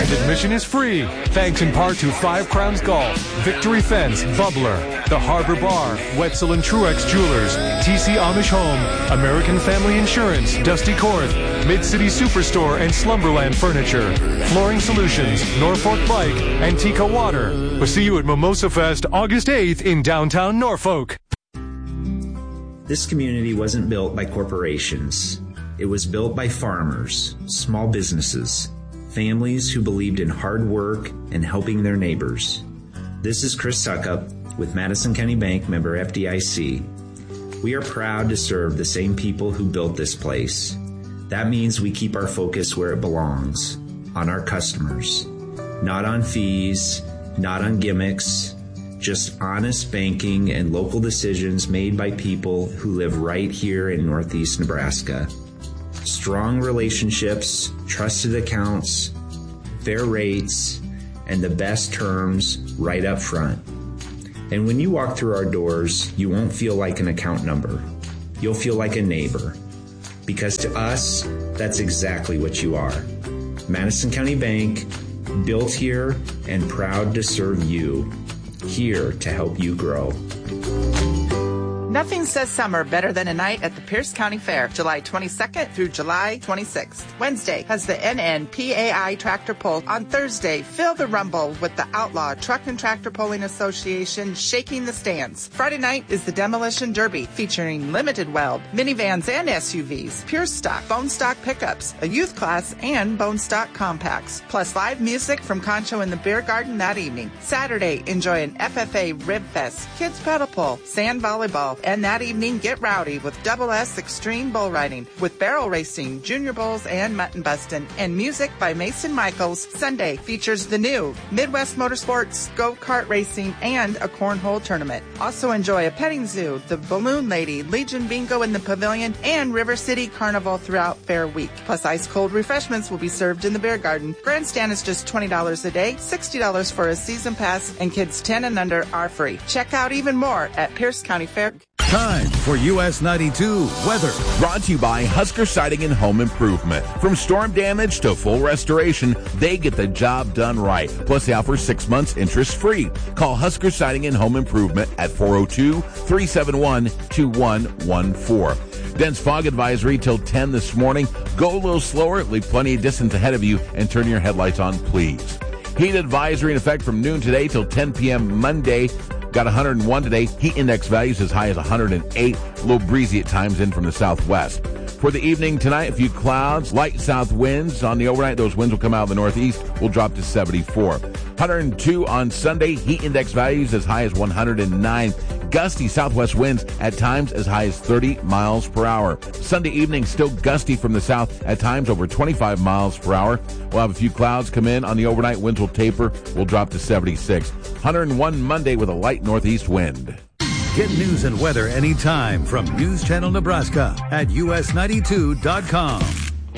And admission is free, thanks in part to Five Crowns Golf, Victory Fence, Bubbler, the Harbor Bar, Wetzel and Truex Jewelers, TC Amish Home, American Family Insurance, Dusty Corinth, Mid-City Superstore and Slumberland Furniture, Flooring Solutions, Norfolk Bike, and Tika Water. We'll see you at Mimosa Fest August 8th in downtown Norfolk. This community wasn't built by corporations. It was built by farmers, small businesses, families who believed in hard work and helping their neighbors. This is Chris Suckup with Madison County Bank, member FDIC. We are proud to serve the same people who built this place. That means we keep our focus where it belongs, on our customers. Not on fees, not on gimmicks, just honest banking and local decisions made by people who live right here in Northeast Nebraska. Strong relationships, trusted accounts, fair rates, and the best terms right up front. And when you walk through our doors, you won't feel like an account number. You'll feel like a neighbor. Because to us, that's exactly what you are. Madison County Bank, built here and proud to serve you. Here to help you grow. Nothing says summer better than a night at the Pierce County Fair, July 22nd through July 26th. Wednesday has the NNPAI Tractor Pull. On Thursday, feel the rumble with the Outlaw Truck and Tractor Pulling Association shaking the stands. Friday night is the Demolition Derby, featuring limited weld, minivans and SUVs, pure stock, bone stock pickups, a youth class, and bone stock compacts. Plus live music from Concho in the Beer Garden that evening. Saturday, enjoy an FFA Rib Fest, kids pedal pull, sand volleyball, and that evening, get rowdy with Double S Extreme Bull Riding, with barrel racing, junior bulls, and mutton bustin', and music by Mason Michaels. Sunday features the new Midwest Motorsports, go-kart racing, and a cornhole tournament. Also enjoy a petting zoo, the Balloon Lady, Legion Bingo in the Pavilion, and River City Carnival throughout Fair Week. Plus ice-cold refreshments will be served in the Beer Garden. Grandstand is just $20 a day, $60 for a season pass, and kids 10 and under are free. Check out even more at Pierce County Fair. Time for US 92 weather. Brought to you by Husker Siding and Home Improvement. From storm damage to full restoration, they get the job done right. Plus, they offer 6 months interest-free. Call Husker Siding and Home Improvement at 402-371-2114. Dense fog advisory till 10 this morning. Go a little slower, leave plenty of distance ahead of you, and turn your headlights on, please. Heat advisory in effect from noon today till 10 p.m. Monday. Got 101 today. Heat index values as high as 108. A little breezy at times in from the southwest. For the evening tonight, a few clouds, light south winds. On the overnight, those winds will come out of the northeast. Will drop to 74. 102 on Sunday. Heat index values as high as 109. Gusty southwest winds at times as high as 30 miles per hour. Sunday evening, still gusty from the south, at times over 25 miles per hour. We'll have a few clouds come in. On the overnight, winds will taper. Will drop to 76. 101 Monday with a light northeast wind. Get news and weather anytime from News Channel Nebraska at us92.com.